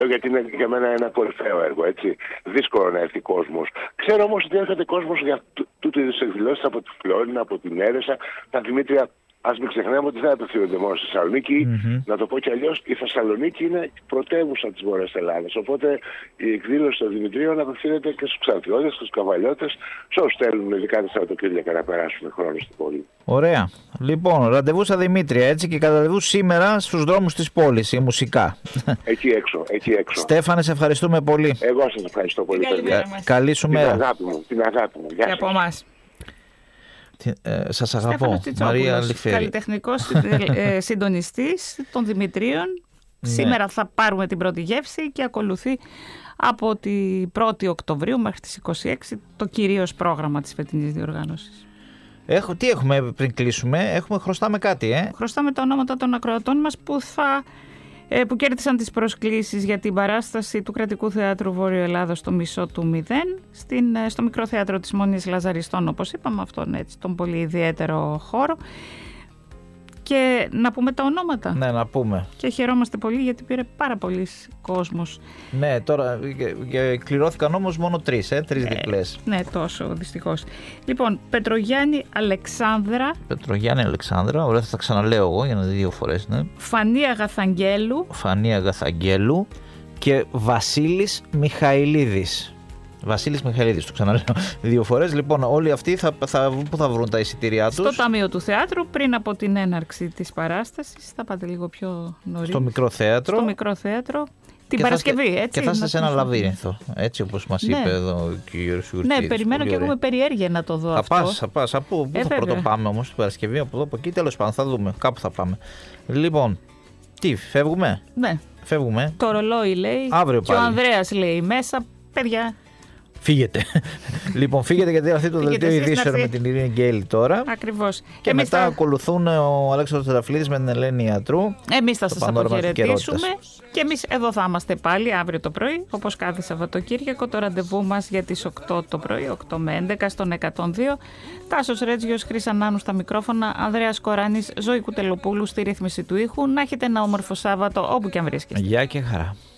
Γιατί είναι για μένα ένα κορυφαίο έργο, έτσι. Δύσκολο να έρθει κόσμος. Ξέρω όμως ότι έρχεται κόσμος για τούτου είδους εκδηλώσεις από τη Φλόρινα, από την Έρεσα, τα Δημήτρια. Ας μην ξεχνάμε ότι δεν απευθύνονται μόνο στη Θεσσαλονίκη. Να το πω κι αλλιώς, η Θεσσαλονίκη είναι πρωτεύουσα της Βόρειας Ελλάδας. Οπότε η εκδήλωση των Δημητρίων απευθύνεται και στους Ξαντιώτες, στους Καβαλιώτες, σε όσους θέλουν ειδικά τα Σαββατοκύριακα να περάσουν χρόνο στην πόλη. Ωραία. Λοιπόν, ραντεβού στα Δημήτρια, έτσι, και ραντεβού σήμερα στους δρόμους της πόλης, μουσικά. Εκεί έξω. Στέφανε, σε ευχαριστούμε πολύ. Εγώ σας ευχαριστώ πολύ. Καλή σου μέρα. Την αγάπη μου. Γεια σας. Και από εμάς. Σας αγαπώ, Μαρία Αλιφέρη. Καλλιτεχνικός συντονιστής των Δημητρίων. Σήμερα θα πάρουμε την πρώτη γεύση και ακολουθεί από την 1η Οκτωβρίου μέχρι τις 26 το κυρίως πρόγραμμα της φετινής διοργάνωσης. Τι έχουμε πριν κλείσουμε? Χρωστάμε κάτι, Χρωστάμε τα ονόματα των ακροατών μας που κέρδισαν τις προσκλήσεις για την παράσταση του Κρατικού Θεάτρου Βόρειο Ελλάδος στο Μισό του Μηδέν στο Μικρό Θέατρο της Μονής Λαζαριστών, όπως είπαμε, αυτόν έτσι τον πολύ ιδιαίτερο χώρο. Και να πούμε τα ονόματα. Ναι, να πούμε. Και χαιρόμαστε πολύ γιατί πήρε πάρα πολύς κόσμος. Ναι, τώρα κληρώθηκαν όμως μόνο τρεις διπλές. Ναι, τόσο δυστυχώς. Λοιπόν, Πετρογιάννη Αλεξάνδρα. Ωραία, θα τα ξαναλέω εγώ για να δει 2 φορές. Ναι. Φανή Αγαθαγγέλου και Βασίλης Μιχαηλίδης. Το ξαναλέω 2 φορές. Λοιπόν, όλοι αυτοί πού θα βρουν τα εισιτήριά τους? Στο Ταμείο του Θεάτρου, πριν από την έναρξη της παράστασης. Θα πάτε λίγο πιο νωρίς. Στο Μικρό Θέατρο. Την Παρασκευή, έτσι. Και θα είστε σε ένα λαβύρινθο, έτσι όπως μας είπε εδώ ο κ. Σιουρτίδης. Ναι, περιμένω και έχουμε περιέργεια να το δω αυτό. Θα πας. Πού θα πρωτοπάμε όμως την Παρασκευή, από εδώ, από εκεί, τέλος πάντων, θα δούμε. Κάπου θα πάμε. Λοιπόν, φεύγουμε? Ναι. Φεύγουμε. Το ρολόι λέει. Αύριο και πάλι. ο Ανδρέας λέει μέσα, παιδιά. Φύγετε. Λοιπόν, φύγετε γιατί αυτή το δελτίο ειδήσεων με την Ειρήνη Γκέιλ τώρα. Ακριβώς. Και μετά ακολουθούν ο Αλέξανδρος Τετραφυλλίδης με την Ελένη Ιατρού. Εμείς θα σας αποχαιρετήσουμε. Και εμείς εδώ θα είμαστε πάλι αύριο το πρωί, όπως κάθε Σαββατοκύριακο. Το ραντεβού μας για τις 8 το πρωί, 8 με 11 στον 102. Τάσος Ρέτζιος, Χρύσα Νάνου στα μικρόφωνα, Ανδρέας Κοράνης, Ζωή Κουτελοπούλου στη ρύθμιση του ήχου. Να έχετε ένα όμορφο Σάββατο όπου και αν βρίσκεστε. Γεια και χαρά.